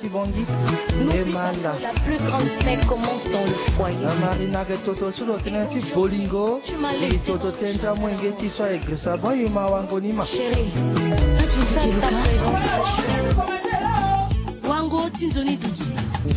Tibongi. La plus grande paix commence dans le foyer. Marina Toto Sulo Tenenti Bolingo. Et Toto Tenja Mwengeti soit Egresa Boy Mawangonima. Chérie, tout ça ta présence sèche. Wango Tinzoni Tuti.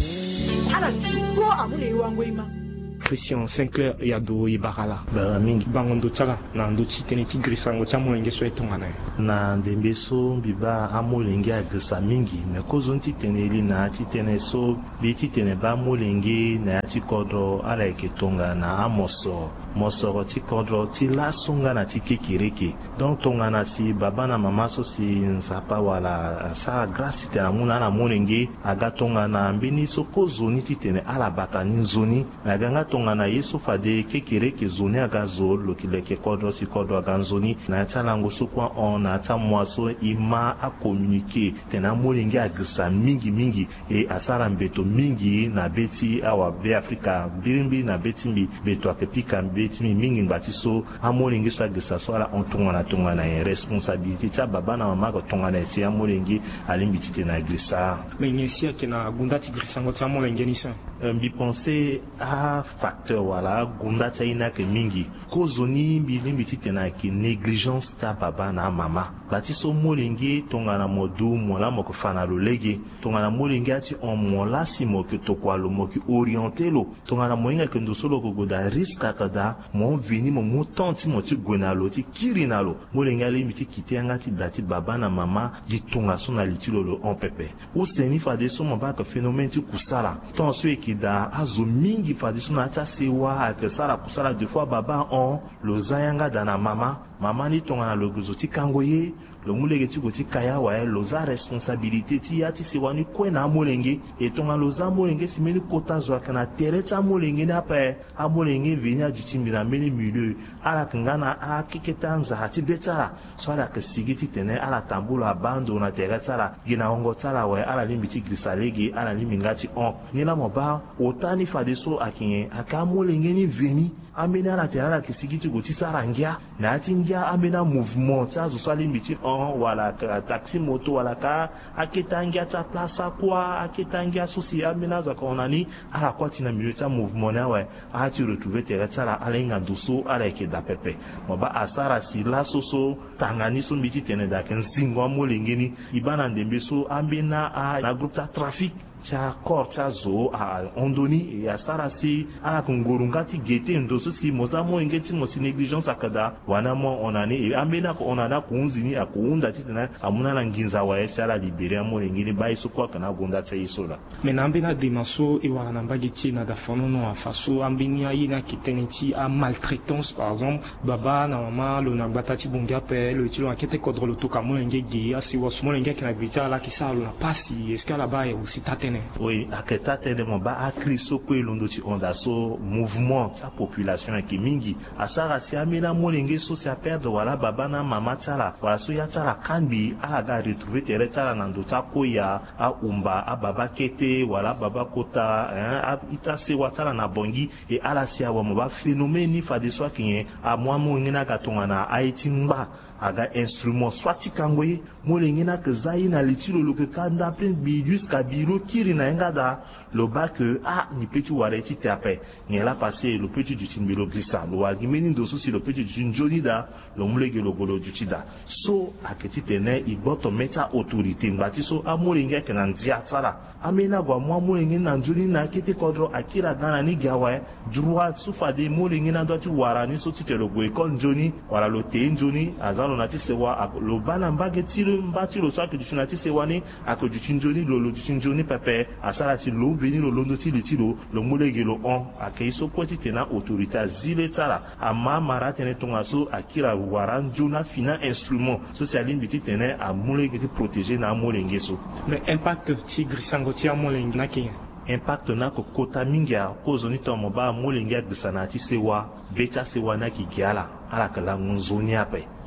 Ala Tuko Amune Wango Ima. Christian Sinclair Yado Ibarala mingi bangondo tsala na ndochi teneti grisango cha molenge so etongana na ndembeso biba amolenge agrisa mingi me kozonti teneli na titeneso biti tene ba molenge na tikodro ala eketonga na amoso mosoro tikodro tila songa na tikekireke donc tongana si baba na mama so si nzapa wala sa grâce te na muna na molenge agatonga na mbeni so kozoni titene ala batani nzoni na ganga tongana yesu fade kekere ke zoni aga zo lokileke kodro si kodro aga nzoni na tsalango sukwa on na tsamwaso ima a communiquer tena molenge agrisa mingi e asara mbeto mingi na beti awa be Afrika birimbi na beti mbi beto akepika beti mingi batiso amolenge so agrisa so ala tongana e responsabilité tsa baba na mama ko tongana si amolenge alimbiti tena agrisa menyesi ke na gundati grisango tsa molenge ni so mbi penser a facteur wala gunda tsaina ke mingi kozoni mbi tena ke négligence ta baba na mama batiso molenge tongana modu mola moko fana lolege tongana molenge ati on mola si moko tokwalo moko orienté lo tongana moinga ke ndosolo ko goda risque kada mo vini mo tonti mo ti gwenalo ti kirinalo molenge ali miti kitenga ti dati baba na mama di tonga so na litilo lo on pepe o seni fa de so mo ba ka phénomène ti kusala ton so ekida azo mingi fa de so na ta sewa ak sala kusala deux fois baba on lo zayanga dana mama ni tongana lo gozoti kangoye lo mulege ti goti kaya wa loza responsabilité ti ya ti sewani kwena molenge e tonga loza molenge simeni kota zo kana tereta molenge na pa amolenge venia du timbina meni milieu ala kangana a kiketa nzara ti betara so ala ke sigiti tene ala tambulo abando na tereta gina ongo tsala wa ala limiti grisalege ala limingati on ni la moba otani fadeso akinye aka molenge ni veni amena la terala ke sigiti goti sarangia na atingia amena mouvement tsa zo sali miti on wala ka taxi moto wala ka aketangia ta place quoi aketangia souci amena za konani ala kwati na milieu ta mouvement na wa a ti retrouver tereta la ala nga doso ala ke da pepe moba asara si la soso tangani so miti tene da ken singo molengeni ibana ndembe so amena a na groupe ta trafic cha kor cha zo a ondoni e asara si ala kungurungati gete ndoso si mozamo ingeti mosi négligence akada wana mo onani e ambena ko onana kunzini akuunda titana amuna na nginza wa esala libérer mo ngini bai so kwa kana gunda tsa isola mena ambena dimaso e wana mbageti na da fonono a faso ambini ayina kiteneti a maltraitance par exemple baba na mama lo na batati bunga pe lo tilo akete kodro lo tuka mo ngegi asi wa mo ngeki na bicha la kisalo na pasi est-ce que là-bas est aussi tatene oui aketa tene mo ba akriso ko elondo ti onda so mouvement sa population ki mingi asara si amena molenge so se perdre wala baba na mama tsala wala so ya tsala kanbi ala ga retrouver tere tsala na ndo tsa koya a umba a baba kete wala baba kota a ita se wa tsala na bongi e ala si awa mo ba phénomène fa de so kinye a moi mo ngina ga tongana a itimba aga instrument swati kangoye molenge na ke zayi na litilo lo ke kanda plein bi jusqu'à biro kiri na engada lo ba que ni petit wareti tape ni la passé le petit du timbilo glissa lo argumeni do si le petit du joni da lo mulege lo golo du tida so aketi tene i boto meta autorité ngati so amolenge ke na ndia tsala amena gwa mo molenge na njoni na kete kodro akira gana ni gawa droit sufa de molenge na doati warani so ti lo go école njoni wala lo te njoni azalo na ti sewa lo bana mbage tiro mbati lo so ke du na ti sewa ni akodu njoni lo du njoni pepe asala ti lo veni lo londo ti litilo lo mulege lo on akei so kwati tena autorité zile tsala ama mara tene tonga so akira waran jona fina instrument so si alimbi ti tene a mulege ti protéger na molenge so mais impact ti grisango ti molenge na ki impact na ko kota mingi a kozoni to mo ba molenge agrisa na ti sewa becha sewa na ki giala ala kala nzoni ape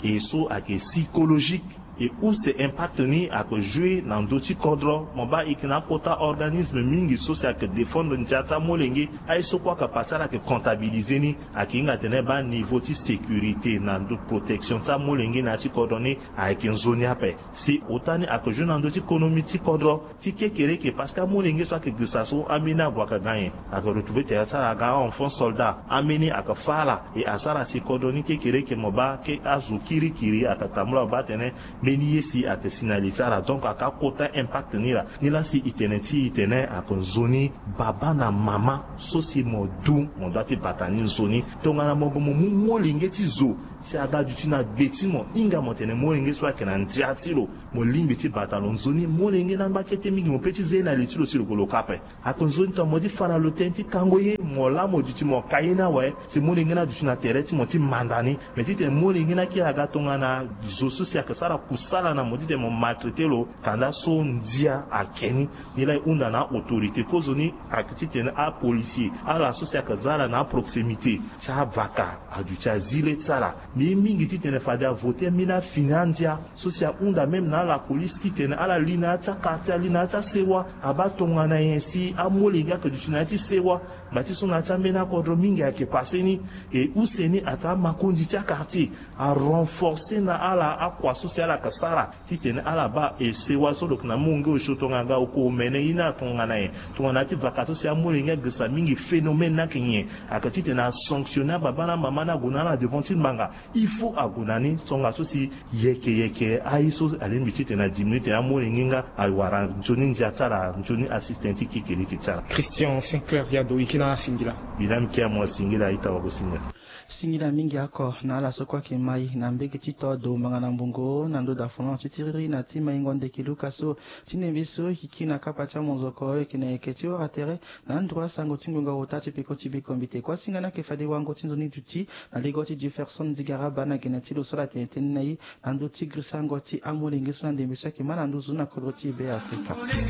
et so ake psychologique et où c'est impact ni ake jouer dans d'autres cadres mon ba ikina kota organisme mingi so c'est ake défendre ntiata molenge ay so kwa ka passer ake comptabiliser ni ake inga tene ba niveau de sécurité dans de protection ta molenge na ti cadre ni ake nzoni ape si otani ake jouer dans d'autres économie ti cadre ti kekere ke parce que molenge so ake gisaso amina bwa ka gagner ake retrouver théâtre la ga enfant soldat ameni ake fala et asara ti cadre ni kekere ke mo ba ke azu kiri ake tamula ba tene meni yesi ake sinalisara donc aka kota impact ni la si itene ake zoni baba na mama so si mo du mo dati batani zoni tongana mo gomo molenge ti zo si aga du tina beti mo inga mo tene molenge so ake na ndiati lo mo limbi ti batalon zoni molenge na ba kete mingi mo peti zena le ti lo si lo kolo kape ake zoni to mo di fana lo tenti kangoye mo la mo du ti mo kayena we si molenge na du tina tere ti mo ti mandani mais ti te molenge na ki aga tongana zo so si ake sara kusala na mo di te mo maltraiter lo kanda so ndia akeni ni la unda na autorité kozoni ake ti tene a policier a la so si ake zala na proximité cha vaka adu cha zile tsala mi mingi ti tene fada voter mina finanzia so si unda même na la police ti tene ala lina ta quartier lina ta sewa aba tongana yensi a molinga ke du tina ti sewa ba ti so na ta mena kodro mingi ake paseni et useni aka makondi ti quartier a renforcer na ala akwa social aka sara ti tene ala ba e sewa so donc na monge o shotonga ga ko mene ina tongana ye tongana ti vakato si a molinga gesa mingi phénomène na kenye aka ti tene a sanctionner baba na mama na guna na devant ti manga il faut agunani songa so si yeke aiso alembi ti tene a diminuer tene a molinga a wara njoni nziatara njoni assistant ti kikeli ki tsara Christian Sinclair Yado ikina singila bilam kia mo singila ita wa kusinga singila mingi ako na ala sokwa ke mai na mbeki ti to do mangana mbungo na ndo da fono ti tiriri na ti mai ngonde kiluka so tine biso hikina kapa cha monzoko kina eketi wa tere na ndroa sango tingonga otati peko ti bikombite kwa singana ke fade wango tinzoni tuti na legoti Jefferson Zigaraba na geneti lo sola tenten nai na ndo tigre sango ti amolenge so na ndembe ke mana ndo zuna koloti be Afrika